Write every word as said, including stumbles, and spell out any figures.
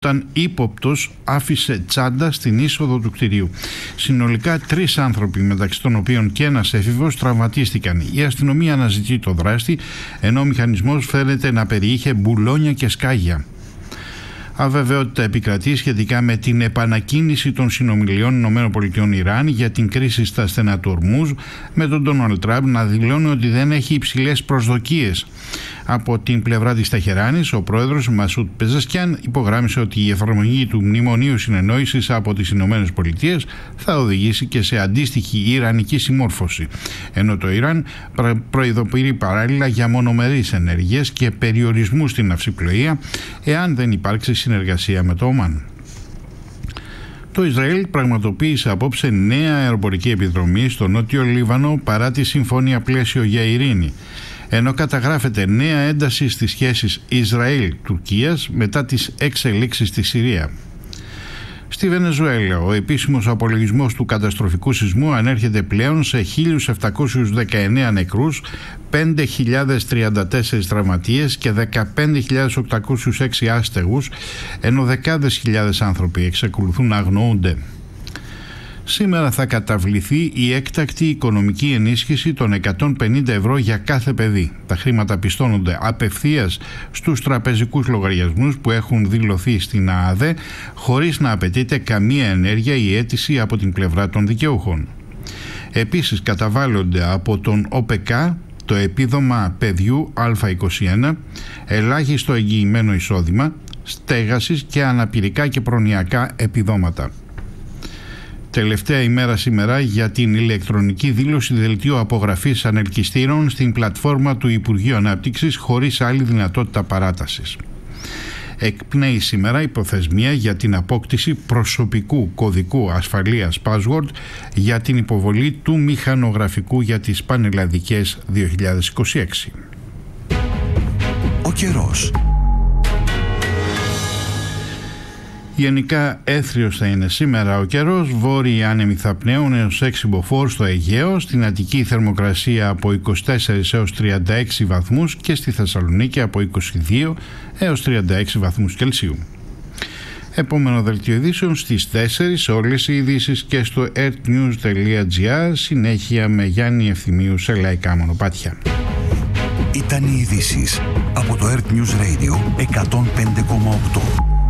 όταν ύποπτος άφησε τσάντα στην είσοδο του κτηρίου. Συνολικά τρεις άνθρωποι, μεταξύ των οποίων και ένας έφηβος, τραυματίστηκαν. Η αστυνομία αναζητεί το δράστη, ενώ ο μηχανισμός φαίνεται να περιείχε μπουλόνια και σκάγια. Αβεβαιότητα επικρατεί σχετικά με την επανακίνηση των συνομιλιών ΗΠΑ-Ιράν για την κρίση στα στενά του Ορμούζ, με τον Ντόναλντ Τραμπ να δηλώνει ότι δεν έχει υψηλές προσδοκίες. Από την πλευρά της Τεχεράνης, ο πρόεδρος Μασούντ Πεζεσκιάν υπογράμμισε ότι η εφαρμογή του Μνημονίου Συνεννόησης από τις ΗΠΑ θα οδηγήσει και σε αντίστοιχη ιρανική συμμόρφωση, ενώ το Ιράν προειδοποιεί παράλληλα για μονομερείς ενέργειες και περιορισμού στην ναυσιπλοεία εάν δεν υπάρξει συνεργασία με το Ομάν. Το Ισραήλ πραγματοποίησε απόψε νέα αεροπορική επιδρομή στο νότιο Λίβανο παρά τη συμφωνία πλαίσιο για ειρήνη, ενώ καταγράφεται νέα ένταση στις σχέσεις Ισραήλ-Τουρκίας μετά τις εξελίξεις στη Συρία. Στη Βενεζουέλα, ο επίσημος απολογισμός του καταστροφικού σεισμού ανέρχεται πλέον σε χίλιους επτακόσιους δεκαεννέα νεκρούς, πέντε χιλιάδες τριάντα τέσσερις τραυματίες και δεκαπέντε χιλιάδες οκτακόσιους έξι άστεγους, ενώ δεκάδες χιλιάδες άνθρωποι εξακολουθούν να αγνοούνται. Σήμερα θα καταβληθεί η έκτακτη οικονομική ενίσχυση των εκατόν πενήντα ευρώ για κάθε παιδί. Τα χρήματα πιστώνονται απευθείας στους τραπεζικούς λογαριασμούς που έχουν δηλωθεί στην ΑΑΔΕ, χωρίς να απαιτείται καμία ενέργεια ή αίτηση από την πλευρά των δικαιούχων. Επίσης καταβάλλονται από τον ΟΠΕΚΑ το επίδομα παιδιού Α είκοσι ένα, ελάχιστο εγγυημένο εισόδημα, στέγασης και αναπηρικά και προνοιακά επιδόματα. Τελευταία ημέρα σήμερα για την ηλεκτρονική δήλωση δελτίου απογραφής ανελκυστήρων στην πλατφόρμα του Υπουργείου Ανάπτυξης χωρίς άλλη δυνατότητα παράτασης. Εκπνέει σήμερα η προθεσμία για την απόκτηση προσωπικού κωδικού ασφαλείας password για την υποβολή του μηχανογραφικού για τις πανελλαδικές δύο χιλιάδες είκοσι έξι. Ο καιρός. Γενικά έθριος θα είναι σήμερα ο καιρός, βόρειοι άνεμοι θα πνέουν έως έξι μποφόρ στο Αιγαίο, στην Αττική η θερμοκρασία από είκοσι τέσσερα έως τριάντα έξι βαθμούς και στη Θεσσαλονίκη από είκοσι δύο έως τριάντα έξι βαθμούς Κελσίου. Επόμενο δελτίο ειδήσεων στις τέσσερις, όλες οι ειδήσεις και στο earthnews τελεία gr, συνέχεια με Γιάννη Ευθυμίου σε λαϊκά μονοπάτια. Ήταν οι ειδήσεις από το Earth News Radio εκατόν πέντε κόμμα οκτώ.